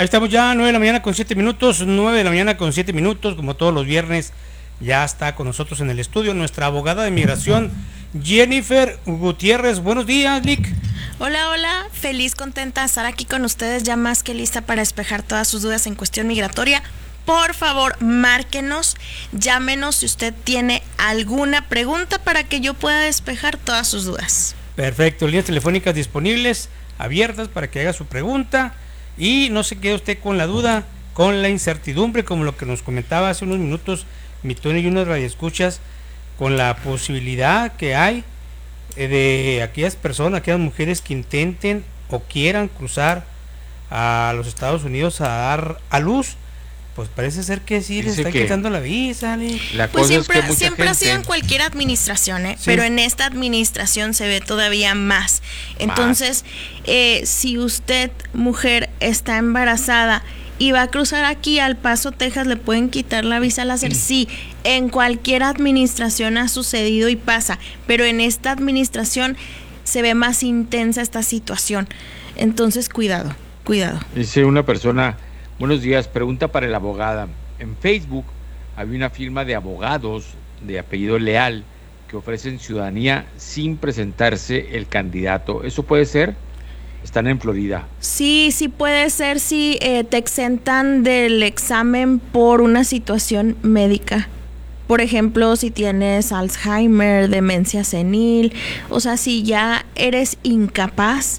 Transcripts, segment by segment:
Ahí estamos ya, 9 de la mañana con 7 minutos, 9 de la mañana con 7 minutos, como todos los viernes, ya está con nosotros en el estudio nuestra abogada de migración, Jennifer Gutiérrez. Buenos días, Lick. Hola, feliz, contenta de estar aquí con ustedes, ya más que lista para despejar todas sus dudas en cuestión migratoria. Por favor, márquenos, llámenos si usted tiene alguna pregunta para que yo pueda despejar todas sus dudas. Perfecto, líneas telefónicas disponibles, abiertas para que haga su pregunta y no se quede usted con la duda, con la incertidumbre, como lo que nos comentaba hace unos minutos mi Tony y unas radioescuchas, con la posibilidad que hay de aquellas personas, aquellas mujeres que intenten o quieran cruzar a los Estados Unidos a dar a luz. Pues parece ser que sí les está quitando la visa, ¿eh? Pues siempre ha sido en cualquier administración, sí. Pero en esta administración se ve todavía más. Entonces, si usted, mujer, está embarazada y va a cruzar aquí al Paso, Texas, ¿le pueden quitar la visa láser? Sí, en cualquier administración ha sucedido y pasa, pero en esta administración se ve más intensa esta situación. Entonces, cuidado. Dice una persona: buenos días, pregunta para la abogada. En Facebook había una firma de abogados de apellido Leal que ofrecen ciudadanía sin presentarse el candidato. ¿Eso puede ser? Están en Florida. Sí puede ser si te exentan del examen por una situación médica. Por ejemplo, si tienes Alzheimer, demencia senil, o sea, si ya eres incapaz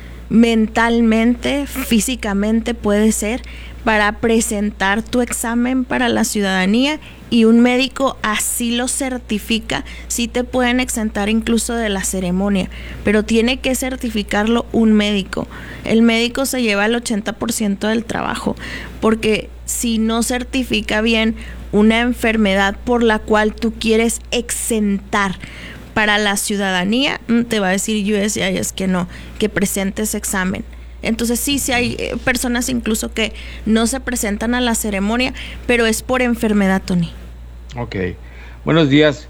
mentalmente, físicamente puede ser, para presentar tu examen para la ciudadanía y un médico así lo certifica, sí te pueden exentar incluso de la ceremonia, pero tiene que certificarlo un médico. El médico se lleva el 80% del trabajo, porque si no certifica bien una enfermedad por la cual tú quieres exentar para la ciudadanía, te va a decir USCIS que no, que presentes examen. Entonces sí hay personas incluso que no se presentan a la ceremonia, pero es por enfermedad, Tony. Ok. Buenos días.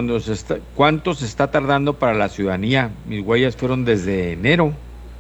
¿Cuánto se está tardando para la ciudadanía? Mis huellas fueron desde enero.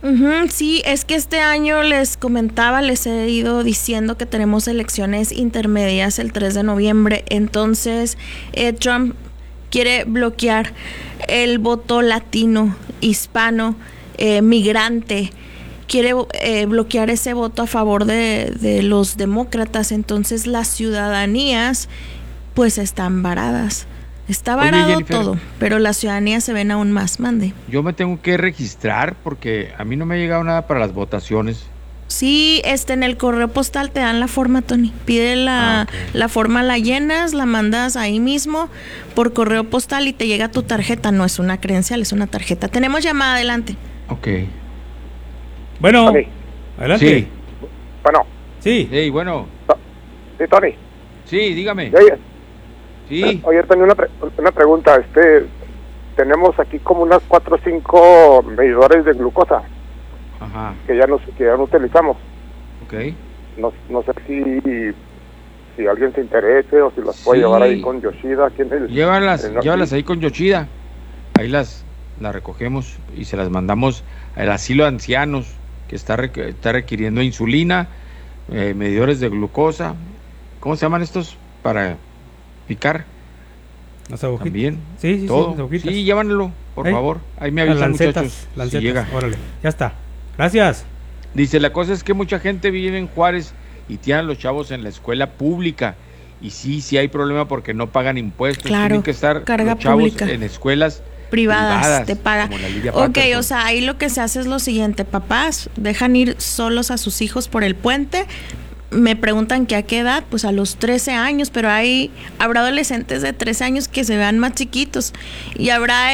Sí, es que este año les he ido diciendo que tenemos elecciones intermedias el 3 de noviembre. Entonces, Trump quiere bloquear el voto latino, hispano, migrante. Quiere bloquear ese voto a favor de los demócratas. Entonces las ciudadanías pues están varadas. Está varado Jennifer, todo, pero las ciudadanías se ven aún más. Mande. Yo me tengo que registrar porque a mí no me ha llegado nada para las votaciones. Sí, en el correo postal te dan la forma, Tony. Pide la forma, la llenas, la mandas ahí mismo por correo postal y te llega tu tarjeta. No es una credencial, es una tarjeta. Tenemos llamada, adelante. Ok. Bueno, Tony. Adelante. Sí. Bueno. Sí. Hey, bueno. Sí, Tony. Sí, dígame. Sí. Oye, tenía una pregunta. Tenemos aquí como unas 4 o 5 medidores de glucosa. Ajá. Que ya no utilizamos. Ok. No sé si alguien se interese o si las puede llevar ahí con Yoshida. Llévalas ahí con Yoshida. Ahí las recogemos y se las mandamos al asilo de ancianos que está requiriendo insulina, medidores de glucosa. ¿Cómo se llaman estos para picar? Las agujitas. También. Sí, todo. Las agujitas. Sí, llévanlo, por favor. Ahí me avisan, muchachos. Lancetas. Si llega. Órale, ya está. Gracias. Dice, la cosa es que mucha gente vive en Juárez y tienen a los chavos en la escuela pública. Y sí hay problema porque no pagan impuestos. Claro, tienen que estar carga los chavos pública. En escuelas privadas, te paga. Ok, Patterson. O sea, ahí lo que se hace es lo siguiente: papás dejan ir solos a sus hijos por el puente. Me preguntan que a qué edad, pues a los 13 años, pero habrá adolescentes de 13 años que se vean más chiquitos y habrá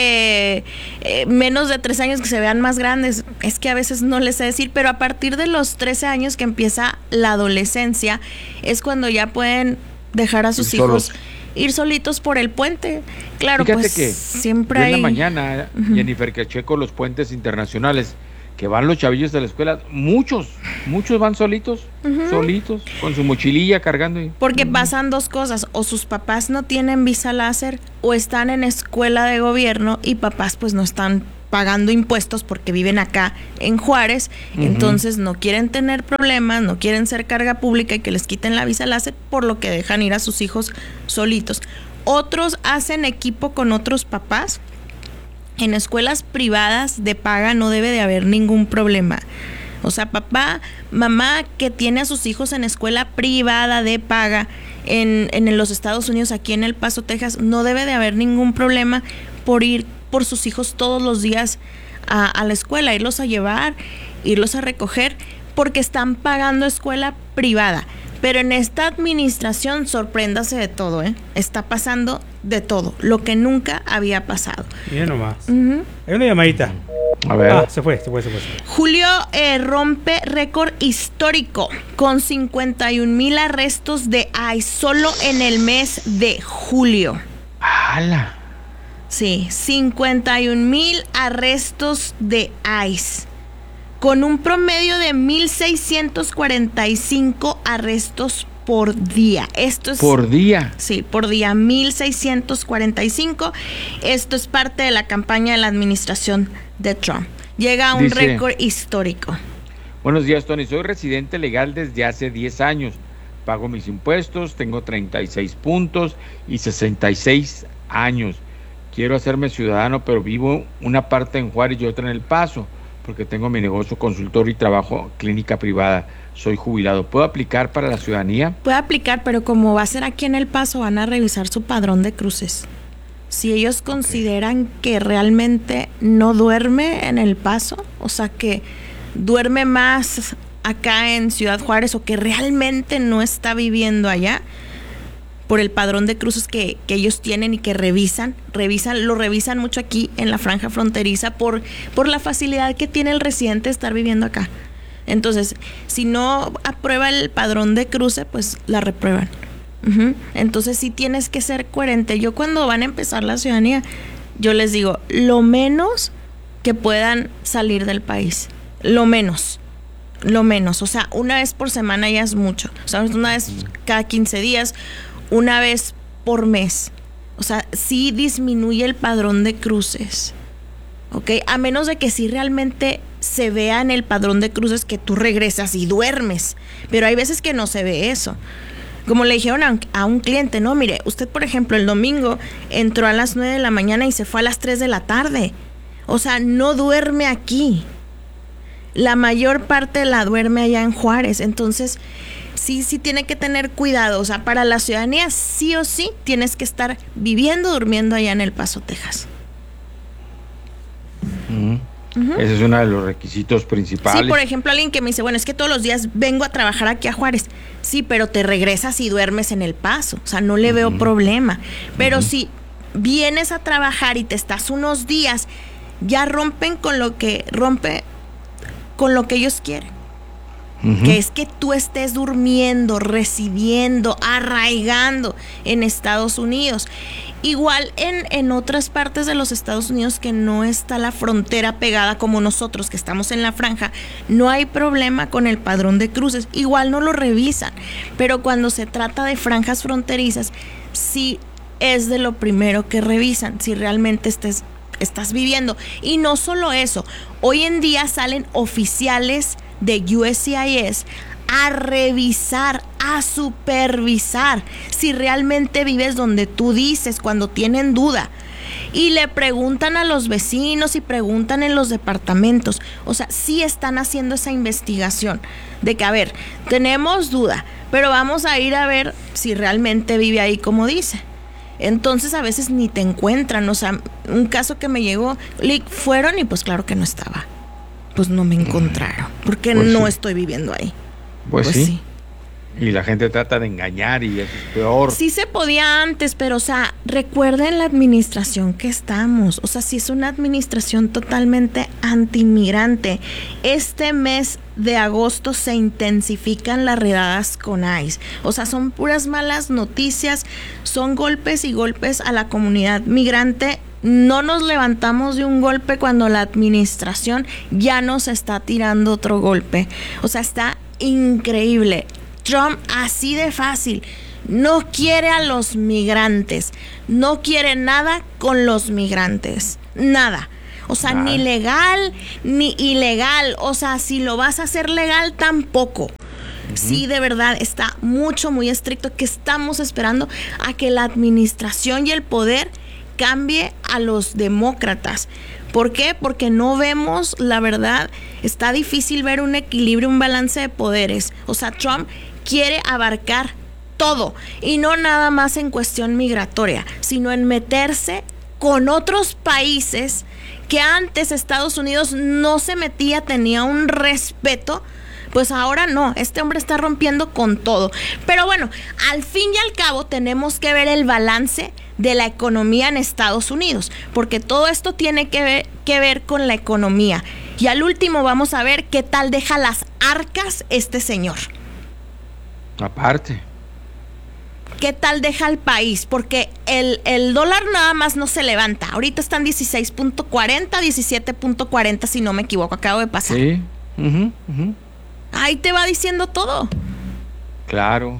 menos de 13 años que se vean más grandes. Es que a veces no les sé decir, pero a partir de los 13 años que empieza la adolescencia es cuando ya pueden dejar a sus hijos ir solitos por el puente. Claro, fíjate pues que siempre hay... en la mañana, Jennifer, que checo los puentes internacionales, que van los chavillos de la escuela, muchos van solitos, con su mochililla cargando. Porque pasan dos cosas: o sus papás no tienen visa láser, o están en escuela de gobierno y papás pues no están pagando impuestos porque viven acá en Juárez, entonces no quieren tener problemas, no quieren ser carga pública y que les quiten la visa láser, por lo que dejan ir a sus hijos solitos. Otros hacen equipo con otros papás. En escuelas privadas de paga no debe de haber ningún problema. O sea, papá, mamá que tiene a sus hijos en escuela privada de paga en los Estados Unidos, aquí en El Paso, Texas, no debe de haber ningún problema por ir por sus hijos todos los días a la escuela, irlos a llevar, irlos a recoger, porque están pagando escuela privada. Pero en esta administración, sorpréndase de todo, está pasando de todo, lo que nunca había pasado. Miren nomás. Hay una llamadita. A ver. Se fue. Julio rompe récord histórico con 51,000 arrestos de ICE solo en el mes de julio. ¡Hala! Sí, 51,000 arrestos de ICE, con un promedio de 1,645 arrestos por día. Esto es ¿Por día? Sí, por día, 1,645. Esto es parte de la campaña de la administración de Trump. Llega a un récord histórico. Buenos días, Tony. Soy residente legal desde hace 10 años. Pago mis impuestos, tengo 36 puntos y 66 años. Quiero hacerme ciudadano, pero vivo una parte en Juárez y otra en El Paso, porque tengo mi negocio consultor y trabajo clínica privada. Soy jubilado. ¿Puedo aplicar para la ciudadanía? Puede aplicar, pero como va a ser aquí en El Paso, van a revisar su padrón de cruces. Si ellos consideran que realmente no duerme en El Paso, o sea que duerme más acá en Ciudad Juárez, o que realmente no está viviendo allá, por el padrón de cruces que ellos tienen y que lo revisan mucho aquí en la franja fronteriza por la facilidad que tiene el residente de estar viviendo acá. Entonces, si no aprueba el padrón de cruce, pues la reprueban. Entonces sí tienes que ser coherente. Yo cuando van a empezar la ciudadanía, yo les digo, lo menos que puedan salir del país. Lo menos. O sea, una vez por semana ya es mucho. O sea, una vez cada 15 días, una vez por mes. O sea, sí disminuye el padrón de cruces. ¿Ok? A menos de que sí realmente se vea en el padrón de cruces que tú regresas y duermes. Pero hay veces que no se ve eso. Como le dijeron a un cliente, no, mire, usted por ejemplo el domingo entró a las 9 de la mañana y se fue a las 3 de la tarde. O sea, no duerme aquí. La mayor parte la duerme allá en Juárez. Entonces, sí tiene que tener cuidado. O sea, para la ciudadanía sí o sí tienes que estar durmiendo allá en El Paso, Texas. Ese es uno de los requisitos principales. Sí, por ejemplo, alguien que me dice, bueno, es que todos los días vengo a trabajar aquí a Juárez. Sí, pero te regresas y duermes en El Paso. O sea, no le veo problema. Pero si vienes a trabajar y te estás unos días, ya rompen con lo que ellos quieren. Que es que tú estés durmiendo, residiendo, arraigando en Estados Unidos. Igual en otras partes de los Estados Unidos que no está la frontera pegada como nosotros, que estamos en la franja, no hay problema con el padrón de cruces. Igual no lo revisan. Pero cuando se trata de franjas fronterizas, sí es de lo primero que revisan, si realmente estás viviendo. Y no solo eso, hoy en día salen oficiales de USCIS a revisar, a supervisar si realmente vives donde tú dices, cuando tienen duda. Y le preguntan a los vecinos y preguntan en los departamentos. O sea, sí están haciendo esa investigación de que, a ver, tenemos duda, pero vamos a ir a ver si realmente vive ahí como dice. Entonces a veces ni te encuentran. O sea, un caso que me llegó, fueron y pues claro que no estaba. Pues no me encontraron, porque pues no estoy viviendo ahí. Pues sí. Y la gente trata de engañar y eso es peor. Sí se podía antes, pero o sea, recuerden la administración que estamos. O sea, sí es una administración totalmente anti-inmigrante. Este mes de agosto se intensifican las redadas con ICE. O sea, son puras malas noticias, son golpes y golpes a la comunidad migrante. No nos levantamos de un golpe cuando la administración ya nos está tirando otro golpe. O sea, está increíble. Trump así de fácil no quiere a los migrantes, no quiere nada con los migrantes, nada. O sea, ni legal ni ilegal. O sea, si lo vas a hacer legal, tampoco. Sí, de verdad, está muy estricto, que estamos esperando a que la administración y el poder cambie a los demócratas. ¿Por qué? Porque no vemos, la verdad, está difícil ver un equilibrio, un balance de poderes. O sea, Trump quiere abarcar todo, y no nada más en cuestión migratoria, sino en meterse con otros países que antes Estados Unidos no se metía, tenía un respeto. Pues ahora no, este hombre está rompiendo con todo. Pero bueno, al fin y al cabo tenemos que ver el balance de la economía en Estados Unidos, porque todo esto tiene que ver con la economía. Y al último vamos a ver qué tal deja las arcas este señor. Aparte. ¿Qué tal deja el país? Porque el dólar nada más no se levanta. Ahorita están 16.40, 17.40 si no me equivoco, acabo de pasar. Sí. Ahí te va diciendo todo. Claro.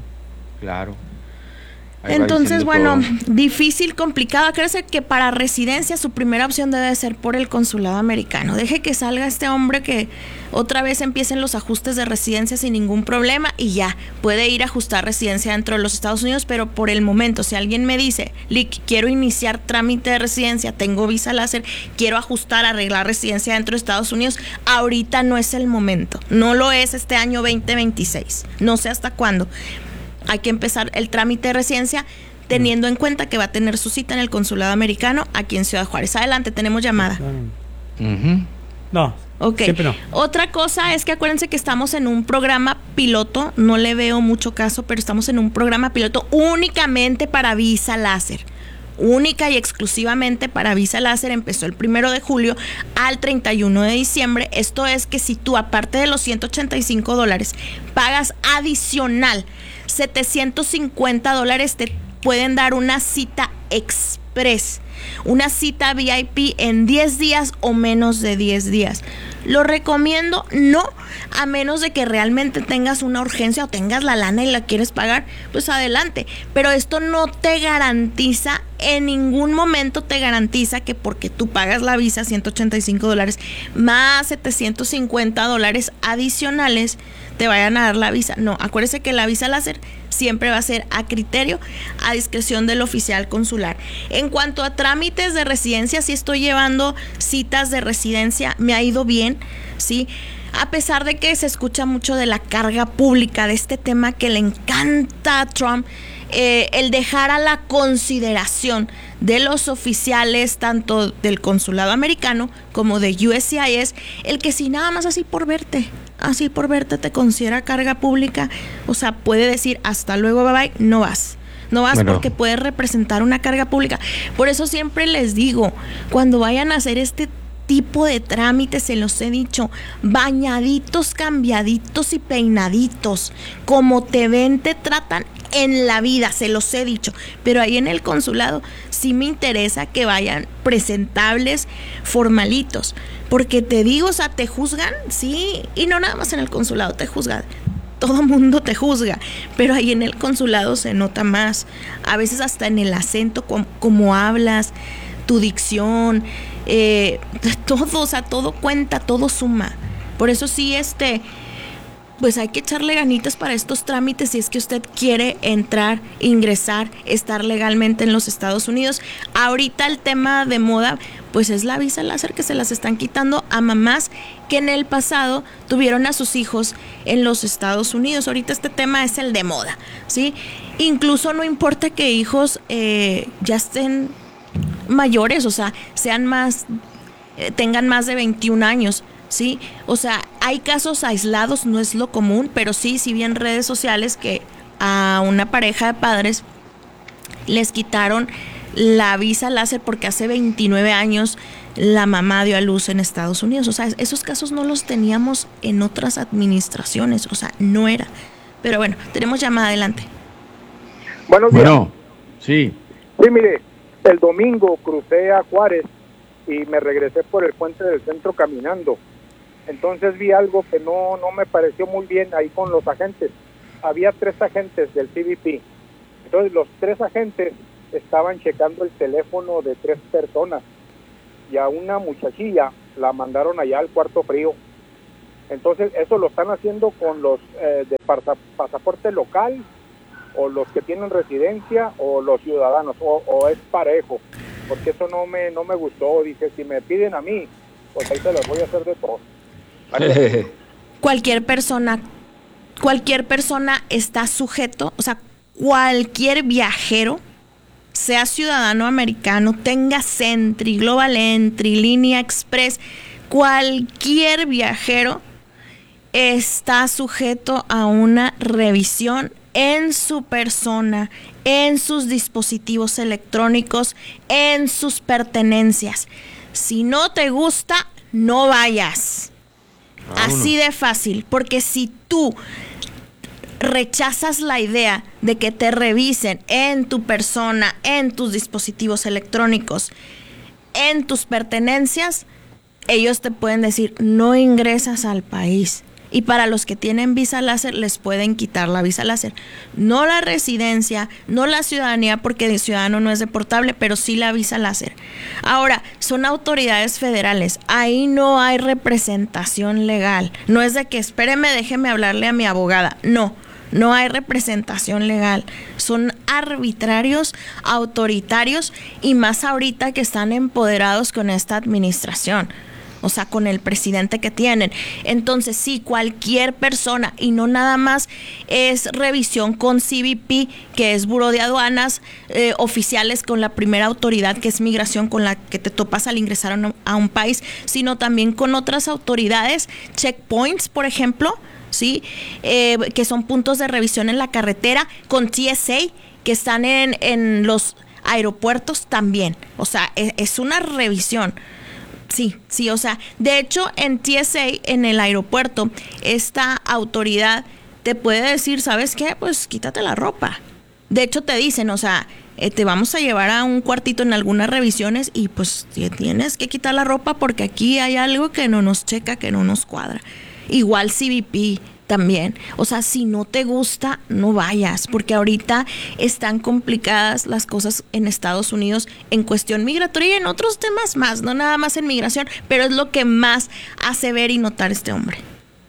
Entonces, bueno, difícil, complicado. Acuérdese que para residencia su primera opción debe ser por el consulado americano. Deje que salga este hombre, que otra vez empiecen los ajustes de residencia sin ningún problema, y ya puede ir a ajustar residencia dentro de los Estados Unidos. Pero por el momento, si alguien me dice, Lick, quiero iniciar trámite de residencia, tengo visa láser, quiero arreglar residencia dentro de Estados Unidos, ahorita no es el momento. No lo es este año 2026. No sé hasta cuándo. Hay que empezar el trámite de residencia teniendo en cuenta que va a tener su cita en el consulado americano aquí en Ciudad Juárez. Adelante, tenemos llamada. No. Ok. No. Otra cosa es que acuérdense que estamos en un programa piloto. No le veo mucho caso, pero estamos en un programa piloto únicamente para visa láser. Única y exclusivamente para visa láser. Empezó el 1 de julio al 31 de diciembre. Esto es que si tú, aparte de los $185, pagas adicional $750, te pueden dar una cita express, una cita VIP en 10 días o menos de 10 días. ¿Lo recomiendo? No, a menos de que realmente tengas una urgencia o tengas la lana y la quieres pagar, pues adelante. Pero esto no te garantiza, en ningún momento te garantiza que porque tú pagas la visa $185 más $750 adicionales te vayan a dar la visa. No, acuérdese que la visa láser siempre va a ser a criterio, a discreción del oficial consular. En cuanto a trámites de residencia, sí estoy llevando citas de residencia, me ha ido bien, ¿sí? A pesar de que se escucha mucho de la carga pública, de este tema que le encanta a Trump, el dejar a la consideración de los oficiales, tanto del consulado americano como de USCIS, el que si nada más así por verte te considera carga pública, o sea, puede decir hasta luego, bye bye, no vas. Bueno, porque puedes representar una carga pública. Por eso siempre les digo, cuando vayan a hacer este tipo de trámites, se los he dicho, bañaditos, cambiaditos y peinaditos, como te ven, te tratan en la vida, se los he dicho. Pero ahí en el consulado sí me interesa que vayan presentables, formalitos, porque te digo, o sea, te juzgan, sí, y no nada más en el consulado te juzgan, todo mundo te juzga, pero ahí en el consulado se nota más, a veces hasta en el acento, como hablas, tu dicción, todo, o sea, todo cuenta, todo suma. Por eso sí, pues hay que echarle ganitas para estos trámites si es que usted quiere entrar, ingresar, estar legalmente en los Estados Unidos. Ahorita el tema de moda, pues es la visa láser, que se las están quitando a mamás que en el pasado tuvieron a sus hijos en los Estados Unidos. Ahorita este tema es el de moda, ¿sí? Incluso no importa que hijos ya estén mayores, o sea, tengan más de 21 años. Sí, o sea, hay casos aislados, no es lo común, pero sí vi en redes sociales que a una pareja de padres les quitaron la visa láser porque hace 29 años la mamá dio a luz en Estados Unidos. O sea, esos casos no los teníamos en otras administraciones, o sea, no era. Pero bueno, tenemos llamada, adelante. Buenos días. Bueno, sí. Sí, mire, el domingo crucé a Juárez y me regresé por el puente del centro caminando. Entonces vi algo que no me pareció muy bien ahí con los agentes. Había 3 agentes del CBP. Entonces los 3 agentes estaban checando el teléfono de 3 personas. y a una muchachilla la mandaron allá al cuarto frío. Entonces eso lo están haciendo con los de pasaporte local, o los que tienen residencia, o los ciudadanos, o es parejo, porque eso no me gustó. Dije, si me piden a mí, pues ahí se las voy a hacer de todo. Cualquier persona está sujeto, o sea, cualquier viajero, sea ciudadano americano, tenga Sentry, Global Entry, Línea Express, cualquier viajero está sujeto a una revisión en su persona, en sus dispositivos electrónicos, en sus pertenencias. Si no te gusta, no vayas. Así de fácil, porque si tú rechazas la idea de que te revisen en tu persona, en tus dispositivos electrónicos, en tus pertenencias, ellos te pueden decir, no ingresas al país. Y para los que tienen visa láser, les pueden quitar la visa láser. No la residencia, no la ciudadanía, porque el ciudadano no es deportable, pero sí la visa láser. Ahora, son autoridades federales. Ahí no hay representación legal. No es de que, espéreme, déjeme hablarle a mi abogada. No hay representación legal. Son arbitrarios, autoritarios, y más ahorita que están empoderados con esta administración. O sea, con el presidente que tienen. Entonces, sí, cualquier persona, y no nada más es revisión con CBP, que es Buró de Aduanas, oficiales con la primera autoridad, que es migración, con la que te topas al ingresar a un país, sino también con otras autoridades, checkpoints, por ejemplo, ¿sí? Que son puntos de revisión en la carretera, con TSA, que están en los aeropuertos también. O sea, es una revisión. Sí, o sea, de hecho en TSA, en el aeropuerto, esta autoridad te puede decir, ¿sabes qué? Pues quítate la ropa. De hecho te dicen, o sea, te vamos a llevar a un cuartito en algunas revisiones y pues tienes que quitar la ropa porque aquí hay algo que no nos checa, que no nos cuadra. Igual CBP también. O sea, si no te gusta, no vayas, porque ahorita están complicadas las cosas en Estados Unidos en cuestión migratoria y en otros temas más, no nada más en migración, pero es lo que más hace ver y notar este hombre.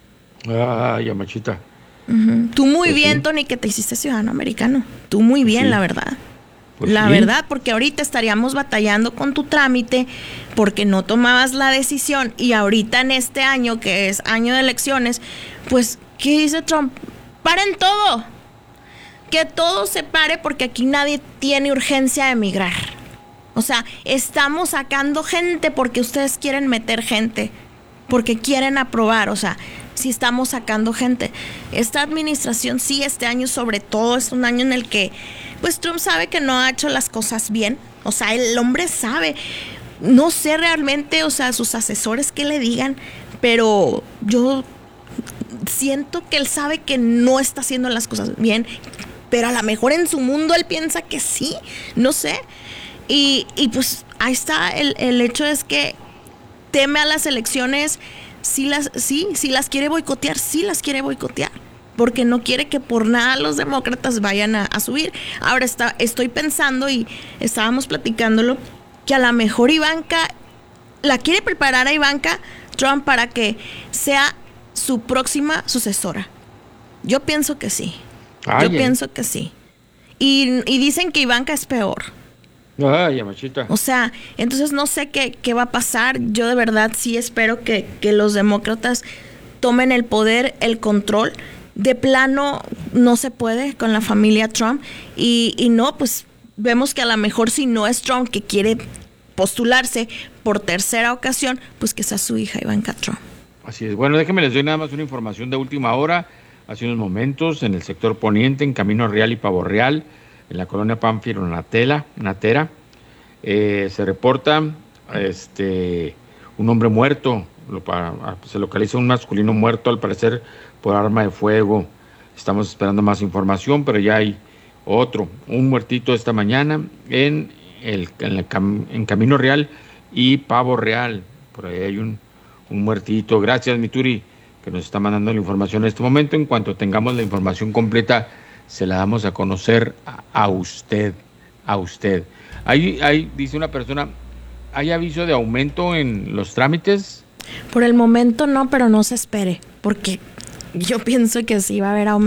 Ya, machita. Tú muy bien, sí, Tony, que te hiciste ciudadano americano. Tú muy bien, sí, la verdad. Pues la verdad, porque ahorita estaríamos batallando con tu trámite porque no tomabas la decisión, y ahorita en este año, que es año de elecciones, pues, ¿qué dice Trump? ¡Paren todo! Que todo se pare, porque aquí nadie tiene urgencia de emigrar. O sea, estamos sacando gente porque ustedes quieren meter gente, porque quieren aprobar. O sea, sí estamos sacando gente. Esta administración, sí, este año sobre todo, es un año en el que pues Trump sabe que no ha hecho las cosas bien. O sea, el hombre sabe. No sé realmente, o sea, sus asesores qué le digan, pero yo siento que él sabe que no está haciendo las cosas bien, pero a lo mejor en su mundo él piensa que sí, no sé. Y pues ahí está, el hecho es que teme a las elecciones. Si las quiere boicotear, sí las quiere boicotear, porque no quiere que por nada los demócratas vayan a subir. Ahora estoy pensando, y estábamos platicándolo, que a lo mejor Ivanka, la quiere preparar a Ivanka Trump para que sea su próxima sucesora. Yo pienso que sí. Pienso que sí. Y dicen que Ivanka es peor. Ay, machita. O sea, entonces no sé qué va a pasar. Yo de verdad sí espero que los demócratas tomen el poder, el control. De plano no se puede con la familia Trump. Y no, pues vemos que a lo mejor, si no es Trump que quiere postularse por tercera ocasión, pues que sea su hija Ivanka Trump. Así es. Bueno, déjenme les doy nada más una información de última hora. Hace unos momentos, en el sector poniente, en Camino Real y Pavo Real, en la colonia Pánfilo Natera, se reporta un hombre muerto. Se localiza un masculino muerto, al parecer por arma de fuego. Estamos esperando más información, pero ya hay un muertito esta mañana en Camino Real y Pavo Real. Por ahí hay un muertito. Gracias, Mituri, que nos está mandando la información en este momento. En cuanto tengamos la información completa, se la damos a conocer a usted. Ahí dice una persona, hay aviso de aumento en los trámites? Por el momento no, pero no se espere, porque yo pienso que sí va a haber aumento.